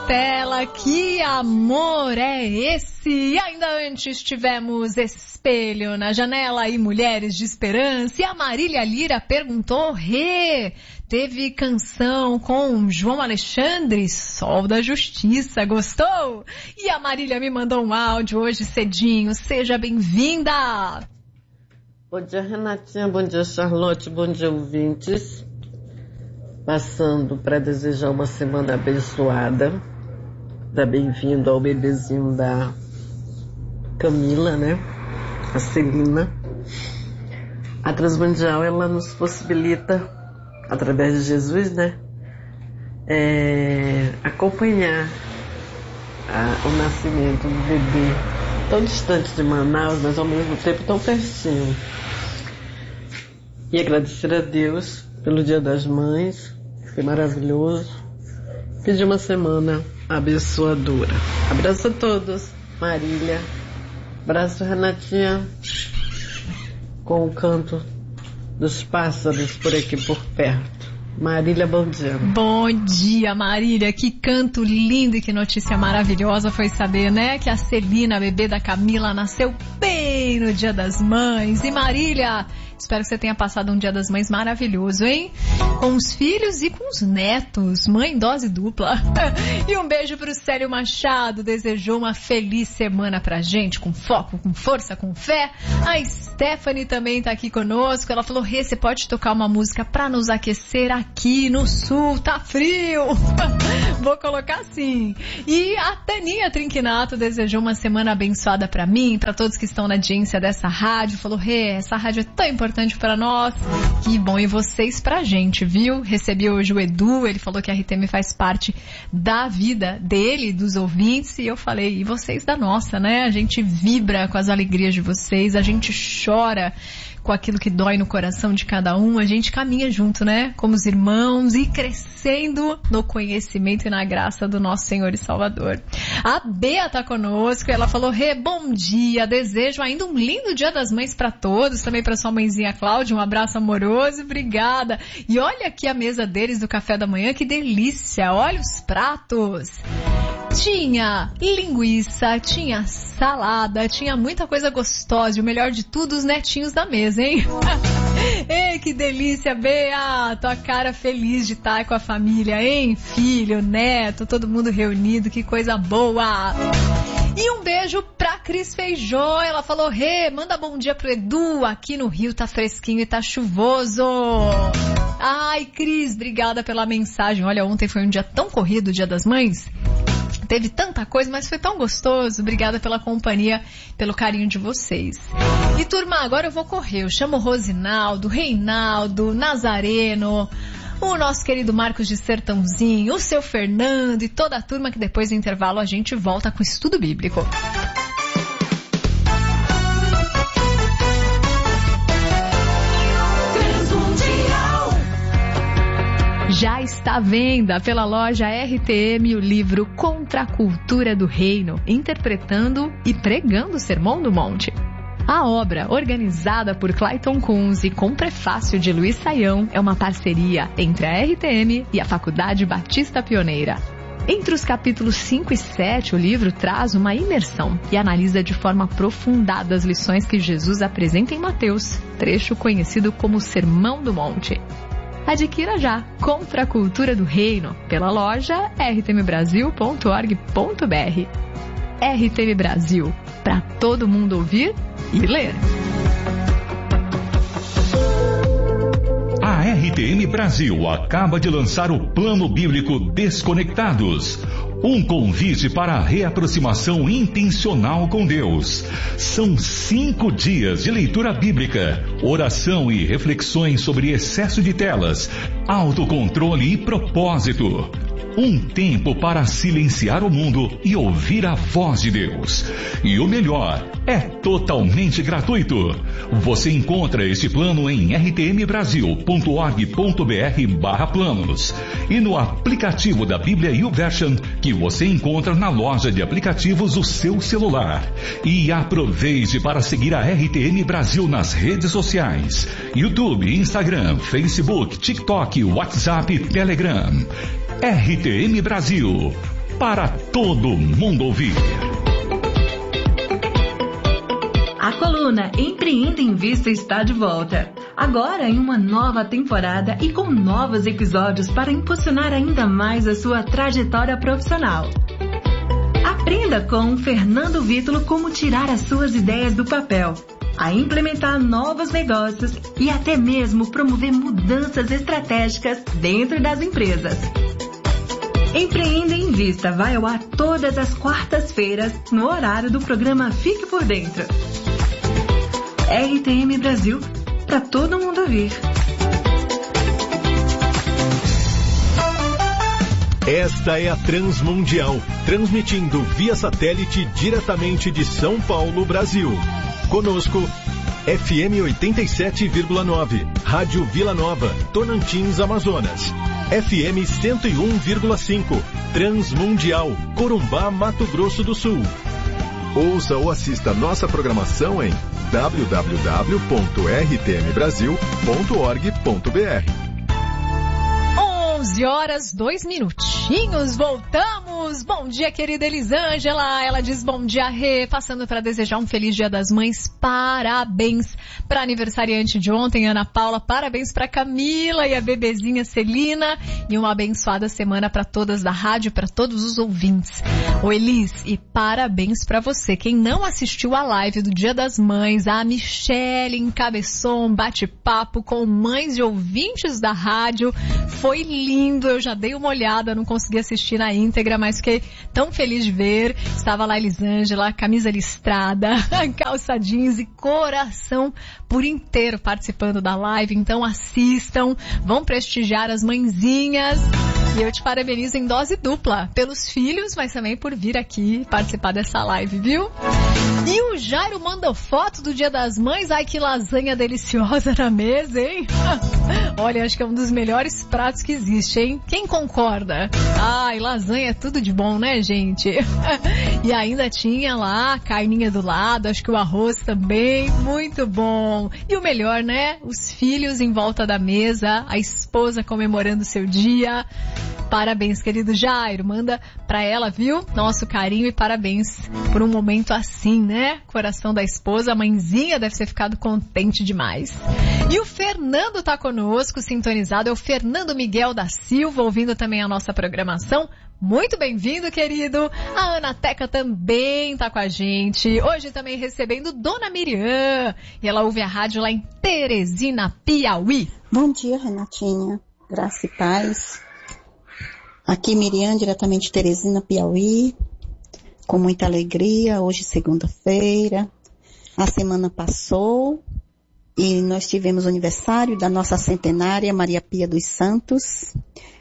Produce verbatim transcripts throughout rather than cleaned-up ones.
Estela, que amor é esse? E ainda antes tivemos Espelho na Janela e Mulheres de Esperança. E a Marília Lira perguntou, Rê, teve canção com João Alexandre, Sol da Justiça, gostou? E a Marília me mandou um áudio hoje cedinho, seja bem-vinda! Bom dia, Renatinha, bom dia, Charlotte, bom dia, ouvintes. Passando para desejar uma semana abençoada. Dá bem-vindo ao bebezinho da Camila, né? A Celina. A Transmundial, ela nos possibilita, através de Jesus, né? É, acompanhar a, o nascimento do bebê tão distante de Manaus, mas ao mesmo tempo tão pertinho. E agradecer a Deus pelo Dia das Mães, que foi maravilhoso. Pedir uma semana abençoadora. Abraço a todos. Marília. Abraço, Renatinha. Com o canto dos pássaros por aqui por perto. Marília, bom dia. Bom dia, Marília. Que canto lindo e que notícia maravilhosa foi saber, né? Que a Celina, a bebê da Camila, nasceu bem no Dia das Mães. E Marília, espero que você tenha passado um Dia das Mães maravilhoso, hein? Com os filhos e com os netos. Mãe, dose dupla. E um beijo pro Célio Machado. Desejou uma feliz semana pra gente, com foco, com força, com fé. A Stephanie também tá aqui conosco. Ela falou, Rê, você pode tocar uma música pra nos aquecer aqui no sul? Tá frio. Vou colocar sim. E a Taninha Trinquinato desejou uma semana abençoada pra mim, pra todos que estão na audiência dessa rádio. Falou, Rê, essa rádio é tão importante pra nós. Que bom, e vocês pra gente, viu? Recebi hoje o Edu, ele falou que a R T M faz parte da vida dele, dos ouvintes, e eu falei, e vocês da nossa, né? A gente vibra com as alegrias de vocês, a gente chora com aquilo que dói no coração de cada um, a gente caminha junto, né? Como os irmãos e crescendo no conhecimento e na graça do nosso Senhor e Salvador. A Bea tá conosco, ela falou, Rê, bom dia, desejo ainda um lindo Dia das Mães para todos, também para sua mãezinha Cláudia, um abraço amoroso, obrigada. E olha aqui a mesa deles do café da manhã, que delícia, olha os pratos. Tinha linguiça, tinha salada, tinha muita coisa gostosa e o melhor de tudo, os netinhos da mesa, hein? Ei, que delícia, Bea! Tua cara feliz de estar com a família, hein? Filho, neto, todo mundo reunido, que coisa boa! E um beijo pra Cris Feijó, ela falou, Rê, manda bom dia pro Edu, aqui no Rio tá fresquinho e tá chuvoso. Ai, Cris, obrigada pela mensagem. Olha, ontem foi um dia tão corrido, o Dia das Mães. Teve tanta coisa, mas foi tão gostoso. Obrigada pela companhia, pelo carinho de vocês. E turma, agora eu vou correr. Eu chamo o Rosinaldo, Reinaldo, Nazareno, o nosso querido Marcos de Sertãozinho, o seu Fernando e toda a turma, que depois do intervalo a gente volta com o estudo bíblico. Já está à venda pela loja R T M o livro Contra a Cultura do Reino, interpretando e pregando o Sermão do Monte. A obra, organizada por Clayton Kunz e com prefácio de Luiz Saião, é uma parceria entre a R T M e a Faculdade Batista Pioneira. Entre os capítulos cinco e sete, o livro traz uma imersão e analisa de forma aprofundada as lições que Jesus apresenta em Mateus, trecho conhecido como Sermão do Monte. Adquira já Contra a Cultura do Reino pela loja r t m brasil ponto org ponto b r. R T M Brasil, para todo mundo ouvir e ler. A R T M Brasil acaba de lançar o Plano Bíblico Desconectados. Um convite para a reaproximação intencional com Deus. São cinco dias de leitura bíblica, oração e reflexões sobre excesso de telas, autocontrole e propósito. Um tempo para silenciar o mundo e ouvir a voz de Deus. E o melhor, é totalmente gratuito. Você encontra este plano em r t m brasil ponto org ponto b r barra planos e no aplicativo da Bíblia YouVersion, que você encontra na loja de aplicativos do seu celular. E aproveite para seguir a R T M Brasil nas redes sociais: YouTube, Instagram, Facebook, TikTok, WhatsApp e Telegram. R T M Brasil, para todo mundo ouvir. A coluna Empreenda em Vista está de volta. Agora em uma nova temporada e com novos episódios para impulsionar ainda mais a sua trajetória profissional. Aprenda com Fernando Vítulo como tirar as suas ideias do papel, a implementar novos negócios e até mesmo promover mudanças estratégicas dentro das empresas. Empreenda em Vista vai ao ar todas as quartas-feiras no horário do programa Fique por Dentro. R T M Brasil, para todo mundo ouvir. Esta é a Transmundial, transmitindo via satélite diretamente de São Paulo, Brasil. Conosco, F M oitenta e sete vírgula nove, Rádio Vila Nova, Tocantins, Amazonas. F M cento e um vírgula cinco, Transmundial, Corumbá, Mato Grosso do Sul. Ouça ou assista nossa programação em w w w ponto r t m brasil ponto org ponto b r. onze horas, dois minutinhos, voltamos. Bom dia, querida Elisângela. Ela diz bom dia, Rê, passando para desejar um feliz Dia das Mães. Parabéns para aniversariante de ontem, Ana Paula. Parabéns para Camila e a bebezinha Celina. E uma abençoada semana para todas da rádio, para todos os ouvintes. Ô Elis, e parabéns para você. Quem não assistiu a live do Dia das Mães, a Michele encabeçou um bate-papo com mães e ouvintes da rádio. Foi lindo, eu já dei uma olhada, não consegui assistir na íntegra, mas fiquei tão feliz de ver. Estava lá a Elisângela, camisa listrada, calça jeans e coração por inteiro participando da live. Então assistam, vão prestigiar as mãezinhas. E eu te parabenizo em dose dupla, pelos filhos, mas também por vir aqui participar dessa live, viu? E o Jairo mandou foto do Dia das Mães. Ai, que lasanha deliciosa na mesa, hein? Olha, acho que é um dos melhores pratos que existe, hein? Quem concorda? Ai, lasanha é tudo de bom, né, gente? E ainda tinha lá a carninha do lado, acho que o arroz também, muito bom. E o melhor, né? Os filhos em volta da mesa, a esposa comemorando o seu dia. Parabéns, querido Jairo. Manda pra ela, viu? Nosso carinho e parabéns por um momento assim, né? Coração da esposa, a mãezinha deve ter ficado contente demais. E o Fernando tá conosco, sintonizado. É o Fernando Miguel da Silva, ouvindo também a nossa programação. Muito bem-vindo, querido. A Ana Teca também tá com a gente. Hoje também recebendo Dona Miriam. E ela ouve a rádio lá em Teresina, Piauí. Bom dia, Renatinha. Graça e paz. Aqui Miriam, diretamente de Teresina, Piauí, com muita alegria, hoje segunda-feira, a semana passou e nós tivemos o aniversário da nossa centenária Maria Pia dos Santos,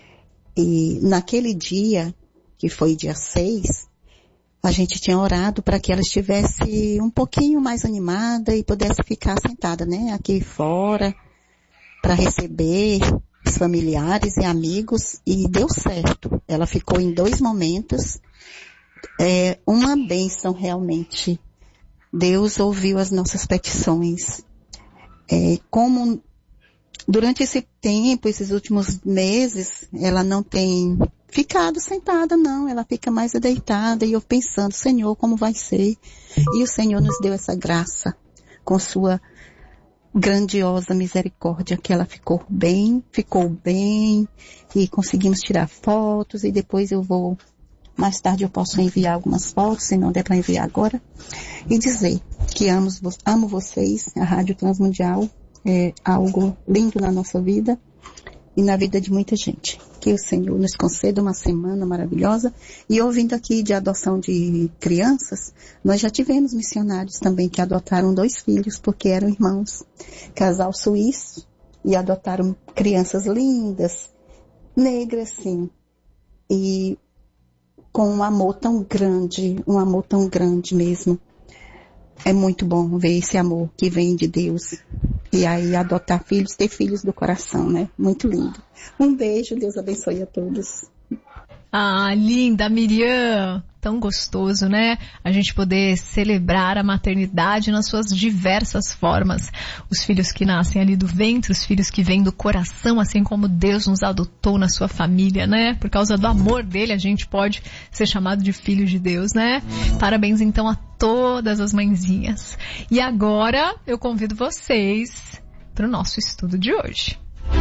e naquele dia, que foi dia seis, a gente tinha orado para que ela estivesse um pouquinho mais animada e pudesse ficar sentada, né, aqui fora, para receber os familiares e amigos, e deu certo. Ela ficou em dois momentos, é uma bênção realmente. Deus ouviu as nossas petições. É, como durante esse tempo, esses últimos meses, ela não tem ficado sentada, não, ela fica mais deitada, e eu pensando, Senhor, como vai ser? E o Senhor nos deu essa graça, com sua grandiosa misericórdia, que ela ficou bem, ficou bem, e conseguimos tirar fotos, e depois eu vou, mais tarde eu posso enviar algumas fotos, se não der para enviar agora, e dizer que amo, amo vocês. A Rádio Transmundial é algo lindo na nossa vida, e na vida de muita gente. Que o Senhor nos conceda uma semana maravilhosa. E ouvindo aqui de adoção de crianças, nós já tivemos missionários também que adotaram dois filhos, porque eram irmãos, casal suíço, e adotaram crianças lindas, negras, sim, e com um amor tão grande, um amor tão grande mesmo. É muito bom ver esse amor que vem de Deus. E aí adotar filhos, ter filhos do coração, né? Muito lindo. Um beijo, Deus abençoe a todos. Ah, linda, Miriam. Tão gostoso, né? A gente poder celebrar a maternidade nas suas diversas formas. Os filhos que nascem ali do ventre, os filhos que vêm do coração, assim como Deus nos adotou na sua família, né? Por causa do amor dele, a gente pode ser chamado de filho de Deus, né? Parabéns então a todas as mãezinhas. E agora eu convido vocês para o nosso estudo de hoje.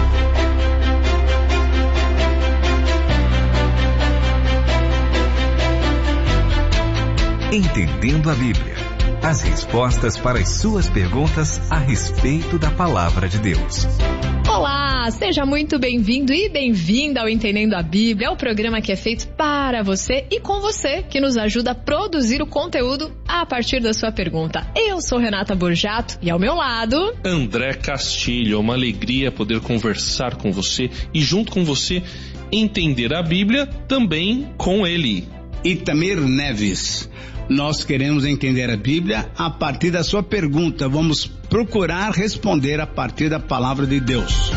Entendendo a Bíblia. As respostas para as suas perguntas a respeito da Palavra de Deus. Olá, seja muito bem-vindo e bem-vinda ao Entendendo a Bíblia, é o programa que é feito para você e com você, que nos ajuda a produzir o conteúdo a partir da sua pergunta. Eu sou Renata Borjato e ao meu lado... André Castilho, é uma alegria poder conversar com você e junto com você entender a Bíblia também com ele. Itamir Neves. Nós queremos entender a Bíblia a partir da sua pergunta. Vamos procurar responder a partir da palavra de Deus.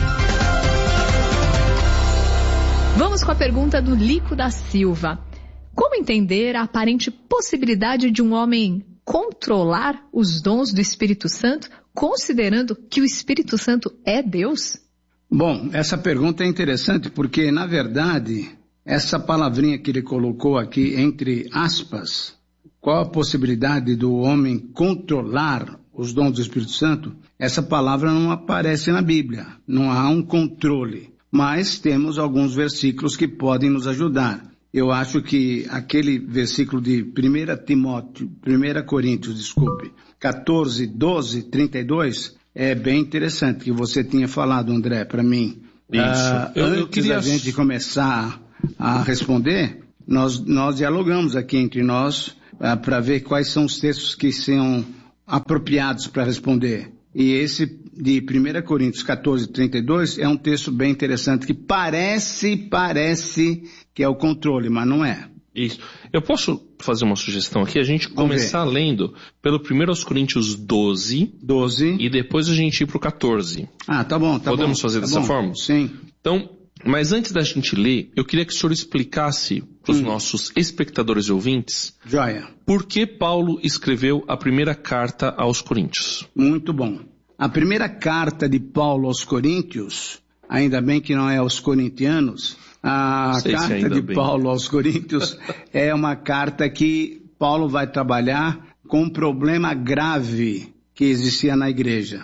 Vamos com a pergunta do Lico da Silva. Como entender a aparente possibilidade de um homem controlar os dons do Espírito Santo, considerando que o Espírito Santo é Deus? Bom, essa pergunta é interessante porque, na verdade, essa palavrinha que ele colocou aqui entre aspas, qual a possibilidade do homem controlar os dons do Espírito Santo? Essa palavra não aparece na Bíblia, não há um controle, mas temos alguns versículos que podem nos ajudar. Eu acho que aquele versículo de primeira Timóteo, primeira Coríntios, desculpe, quatorze, doze, trinta e dois, é bem interessante que você tinha falado, André, para mim. Isso. Ah, eu, antes eu queria... da gente começar a responder, nós, nós dialogamos aqui entre nós para ver quais são os textos que são apropriados para responder. E esse de primeira Coríntios quatorze, trinta e dois é um texto bem interessante que parece, parece que é o controle, mas não é. Isso. Eu posso fazer uma sugestão aqui? A gente começar lendo pelo primeiro aos Coríntios doze, doze e depois a gente ir para o quatorze. Ah, tá bom, tá bom. Podemos fazer tá dessa bom. forma? Sim. Então, mas antes da gente ler, eu queria que o senhor explicasse para os hum. nossos espectadores e ouvintes Joia. Por que Paulo escreveu a primeira carta aos Coríntios. Muito bom. A primeira carta de Paulo aos Coríntios, ainda bem que não é aos corintianos, a Sei carta de bem. Paulo aos Coríntios é uma carta que Paulo vai trabalhar com um problema grave que existia na igreja.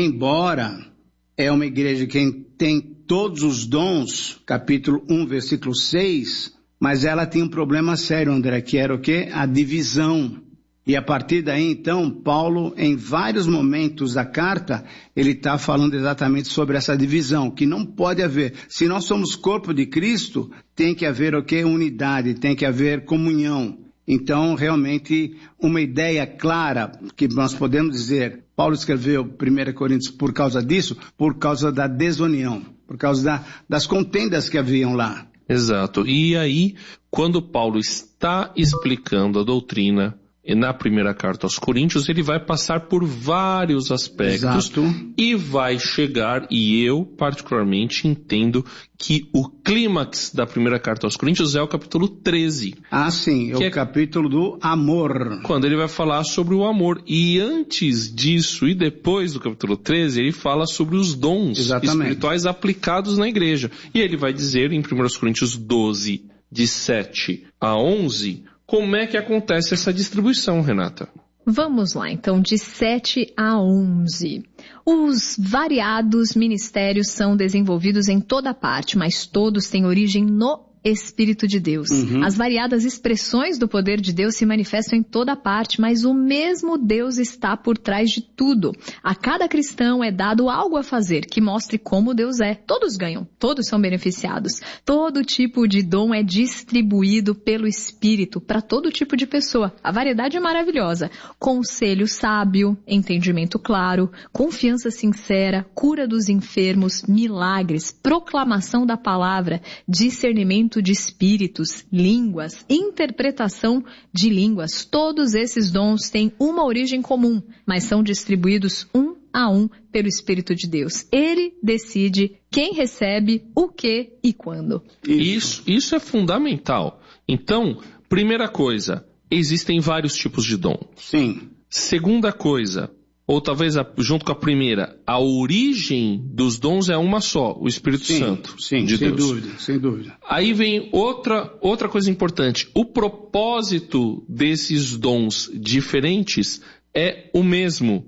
Embora é uma igreja que tem todos os dons, capítulo um, versículo seis, mas ela tinha um problema sério, André, que era o quê? A divisão. E a partir daí, então, Paulo, em vários momentos da carta, ele está falando exatamente sobre essa divisão, que não pode haver. Se nós somos corpo de Cristo, tem que haver o quê? Unidade, tem que haver comunhão. Então, realmente, uma ideia clara que nós podemos dizer, Paulo escreveu primeira Coríntios por causa disso, por causa da desunião, por causa da, das contendas que haviam lá. Exato. E aí, quando Paulo está explicando a doutrina na primeira carta aos Coríntios, ele vai passar por vários aspectos. Exato. E vai chegar, e eu particularmente entendo que o clímax da primeira carta aos Coríntios é o capítulo treze. Ah, sim, é o é capítulo do amor. Quando ele vai falar sobre o amor. E antes disso, e depois do capítulo treze, ele fala sobre os dons Exatamente. espirituais aplicados na igreja. E ele vai dizer em primeira Coríntios doze, de sete a onze, como é que acontece essa distribuição, Renata? Vamos lá, então, de sete a onze. Os variados ministérios são desenvolvidos em toda parte, mas todos têm origem no Espírito de Deus. Uhum. As variadas expressões do poder de Deus se manifestam em toda parte, mas o mesmo Deus está por trás de tudo. A cada cristão é dado algo a fazer que mostre como Deus é. Todos ganham, todos são beneficiados. Todo tipo de dom é distribuído pelo Espírito para todo tipo de pessoa. A variedade é maravilhosa. Conselho sábio, entendimento claro, confiança sincera, cura dos enfermos, milagres, proclamação da palavra, discernimento de espíritos, línguas, interpretação de línguas. Todos esses dons têm uma origem comum, mas são distribuídos um a um pelo Espírito de Deus. Ele decide quem recebe, o que e quando. Isso, isso é fundamental. Então, Primeira coisa, existem vários tipos de dom. Sim. Segunda coisa, ou talvez a, junto com a primeira, a origem dos dons é uma só, o Espírito sim, Santo sim, de sem Deus. dúvida, sem dúvida. Aí vem outra, outra coisa importante. O propósito desses dons diferentes é o mesmo,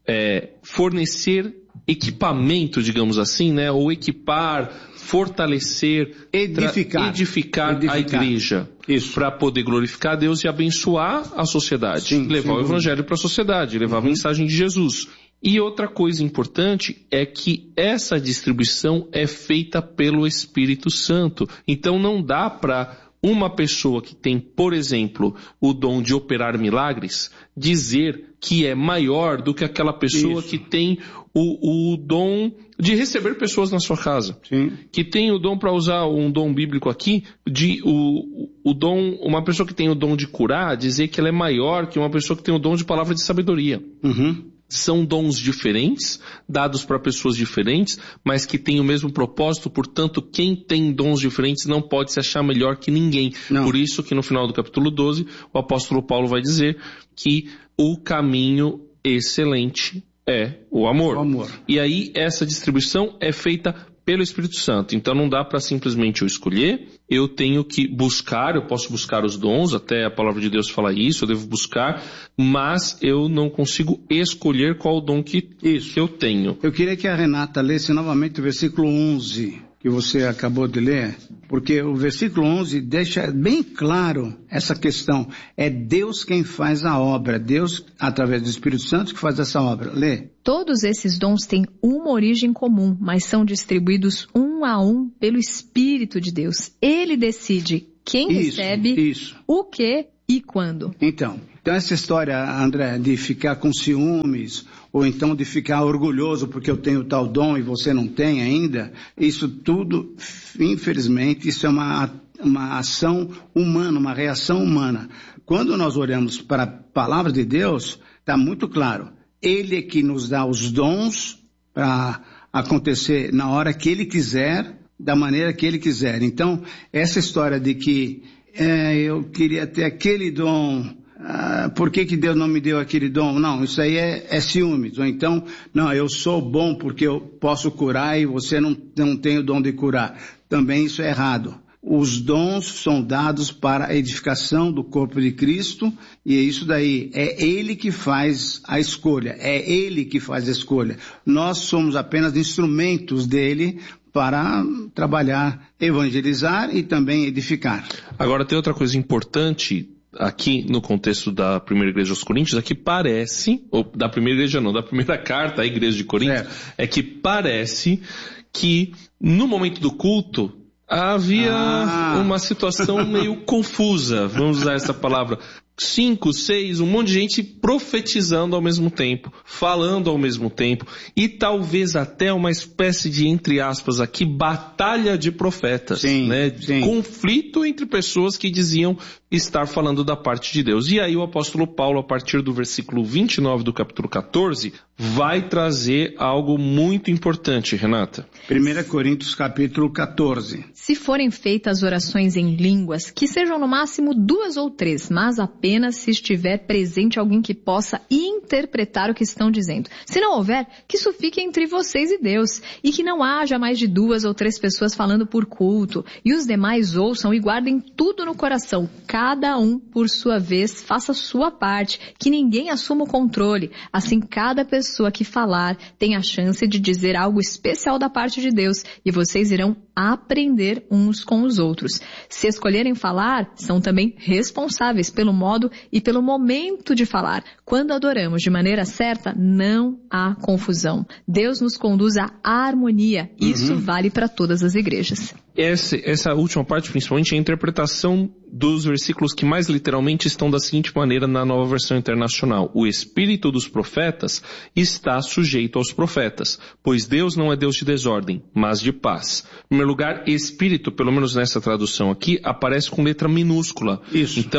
é fornecer equipamento, digamos assim, né? Ou equipar, fortalecer, edificar, edificar, edificar a igreja. Para poder glorificar a Deus e abençoar a sociedade. Sim, levar o evangelho para a sociedade, levar uhum. a mensagem de Jesus. E outra coisa importante é que essa distribuição é feita pelo Espírito Santo. Então não dá para uma pessoa que tem, por exemplo, o dom de operar milagres, dizer que é maior do que aquela pessoa Isso. que tem o, o dom de receber pessoas na sua casa. Sim. Que tem o dom, para usar um dom bíblico aqui, de o, o dom, uma pessoa que tem o dom de curar, dizer que ela é maior que uma pessoa que tem o dom de palavra de sabedoria. Uhum. São dons diferentes, dados para pessoas diferentes, mas que têm o mesmo propósito, portanto, quem tem dons diferentes não pode se achar melhor que ninguém. Não. Por isso que no final do capítulo doze, o apóstolo Paulo vai dizer que o caminho excelente é o amor. O amor. E aí, essa distribuição é feita pelo Espírito Santo. Então não dá para simplesmente eu escolher, eu tenho que buscar, eu posso buscar os dons, até a palavra de Deus fala isso, eu devo buscar, mas eu não consigo escolher qual o dom que, isso. que eu tenho. Eu queria que a Renata lesse novamente o versículo onze, que você acabou de ler, porque o versículo onze deixa bem claro essa questão. É Deus quem faz a obra, Deus, através do Espírito Santo, que faz essa obra. Lê. Todos esses dons têm uma origem comum, mas são distribuídos um a um pelo Espírito de Deus. Ele decide quem isso, recebe, isso. o que e quando. Então, então essa história, André, de ficar com ciúmes, ou então de ficar orgulhoso porque eu tenho tal dom e você não tem ainda, isso tudo, infelizmente, isso é uma, uma ação humana, uma reação humana. Quando nós olhamos para a palavra de Deus, está muito claro. Ele é que nos dá os dons para acontecer na hora que Ele quiser, da maneira que Ele quiser. Então, essa história de que é, eu queria ter aquele dom, ah, por que que Deus não me deu aquele dom? Não, isso aí é, é ciúmes. Ou então, não, eu sou bom porque eu posso curar e você não, não tem o dom de curar. Também isso é errado. Os dons são dados para a edificação do corpo de Cristo e é isso daí, é Ele que faz a escolha, é Ele que faz a escolha. Nós somos apenas instrumentos dEle para trabalhar, evangelizar e também edificar. Agora tem outra coisa importante aqui no contexto da primeira igreja aos Coríntios, é que parece, ou da primeira igreja não, da primeira carta à igreja de Corinto, é, é que parece que no momento do culto havia ah. uma situação meio confusa, vamos usar essa palavra. Cinco, seis, um monte de gente profetizando ao mesmo tempo, falando ao mesmo tempo, e talvez até uma espécie de, entre aspas aqui, batalha de profetas, sim, né? Sim. Conflito entre pessoas que diziam estar falando da parte de Deus. E aí o apóstolo Paulo, a partir do versículo vinte e nove do capítulo quatorze, vai trazer algo muito importante, Renata. primeira Coríntios capítulo quatorze. Se forem feitas orações em línguas, que sejam no máximo duas ou três, mas apenas Apenas se estiver presente alguém que possa interpretar o que estão dizendo. Se não houver, que isso fique entre vocês e Deus, e que não haja mais de duas ou três pessoas falando por culto, e os demais ouçam e guardem tudo no coração. Cada um, por sua vez, faça sua parte, que ninguém assuma o controle. Assim, cada pessoa que falar tem a chance de dizer algo especial da parte de Deus, e vocês irão aprender uns com os outros. Se escolherem falar, são também responsáveis pelo modo e pelo momento de falar. Quando adoramos de maneira certa, não há confusão. Deus nos conduz à harmonia. Isso uhum. vale para todas as igrejas. Essa, essa última parte, principalmente, é a interpretação dos versículos que mais literalmente estão da seguinte maneira na Nova Versão Internacional. O espírito dos profetas está sujeito aos profetas, pois Deus não é Deus de desordem, mas de paz. Em primeiro lugar, espírito, pelo menos nessa tradução aqui, aparece com letra minúscula. Isso. Então,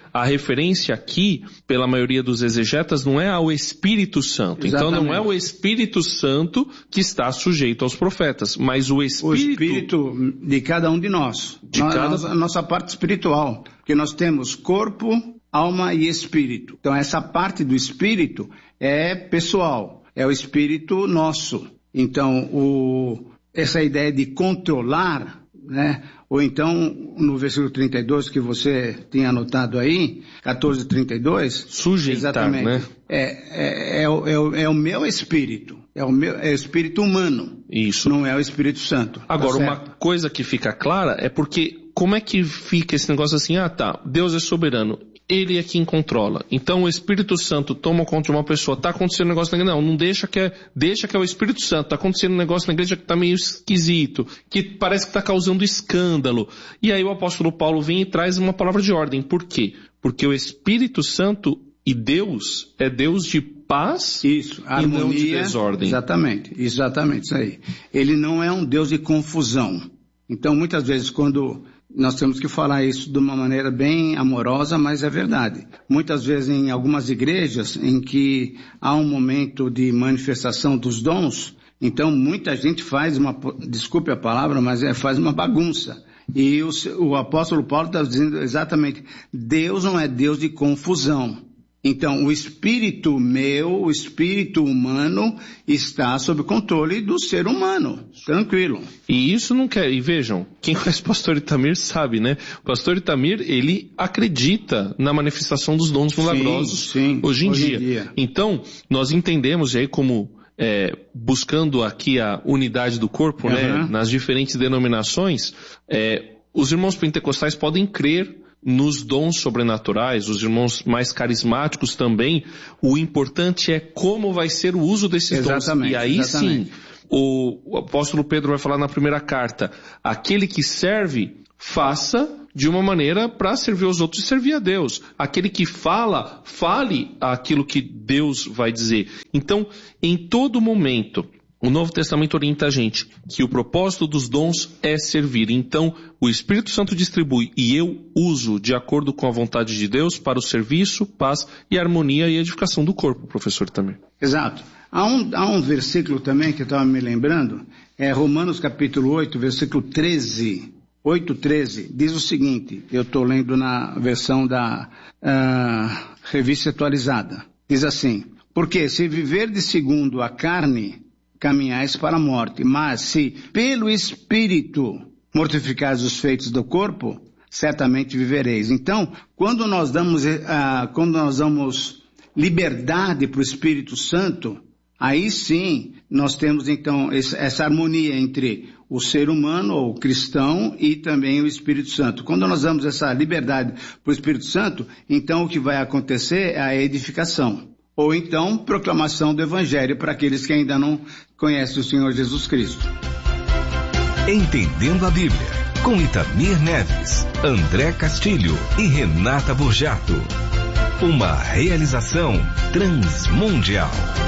a referência aqui, pela maioria dos exegetas, não é ao Espírito Santo. Exatamente. Então não é o Espírito Santo que está sujeito aos profetas, mas o Espírito... O Espírito de cada um de nós. De cada... a, nossa, a nossa parte espiritual. Porque nós temos corpo, alma e espírito. Então essa parte do espírito é pessoal, é o espírito nosso. Então o, essa ideia de controlar, né? Ou então no versículo trinta e dois que você tinha anotado aí, quatorze, trinta e dois, sujeitar, exatamente, né? É, é, é, o, é, o, é o meu espírito, é o meu é o espírito humano. Isso. Não é o Espírito Santo. Agora, tá uma coisa que fica clara é porque como é que fica esse negócio assim, ah tá, Deus é soberano, Ele é quem controla. Então o Espírito Santo toma conta de uma pessoa, tá acontecendo um negócio na igreja, não, não deixa que é, deixa que é o Espírito Santo, tá acontecendo um negócio na igreja que tá meio esquisito, que parece que tá causando escândalo. E aí o apóstolo Paulo vem e traz uma palavra de ordem. Por quê? Porque o Espírito Santo e Deus é Deus de paz isso, e harmonia, não de desordem. Exatamente, exatamente isso aí. Ele não é um Deus de confusão. Então muitas vezes quando... Nós temos que falar isso de uma maneira bem amorosa, mas é verdade. Muitas vezes em algumas igrejas em que há um momento de manifestação dos dons, então muita gente faz uma, desculpe a palavra, mas é, faz uma bagunça. E o, o apóstolo Paulo está dizendo exatamente, Deus não é Deus de confusão. Então, o espírito meu, o espírito humano, está sob controle do ser humano. Tranquilo. E isso não quer... E vejam, quem conhece o pastor Itamir sabe, né? O pastor Itamir, ele acredita na manifestação dos dons milagrosos sim, sim, hoje, em, hoje dia. em dia. Então, nós entendemos, e aí como... É, buscando aqui a unidade do corpo, uhum. né? Nas diferentes denominações, é, os irmãos pentecostais podem crer nos dons sobrenaturais, os irmãos mais carismáticos também. O importante é como vai ser o uso desses exatamente, dons. E aí exatamente. sim, o, o apóstolo Pedro vai falar na primeira carta, aquele que serve, faça de uma maneira para servir os outros e servir a Deus. Aquele que fala, fale aquilo que Deus vai dizer. Então, em todo momento, o Novo Testamento orienta a gente que o propósito dos dons é servir. Então, o Espírito Santo distribui e eu uso de acordo com a vontade de Deus para o serviço, paz e harmonia e edificação do corpo, professor também. Exato. Há um, há um versículo também que eu estava me lembrando, é Romanos capítulo oito, versículo treze. oito, treze, diz o seguinte, eu estou lendo na versão da uh, revista atualizada. Diz assim, porque se viver de segundo a carne... caminhais para a morte, mas se pelo Espírito mortificais os feitos do corpo, certamente vivereis. Então, quando nós damos, uh, quando nós damos liberdade para o Espírito Santo, aí sim nós temos então esse, essa harmonia entre o ser humano ou o cristão e também o Espírito Santo. Quando nós damos essa liberdade para o Espírito Santo, então o que vai acontecer é a edificação. Ou então, proclamação do Evangelho para aqueles que ainda não conhecem o Senhor Jesus Cristo. Entendendo a Bíblia, com Itamir Neves, André Castilho e Renata Burjato. Uma realização Transmundial.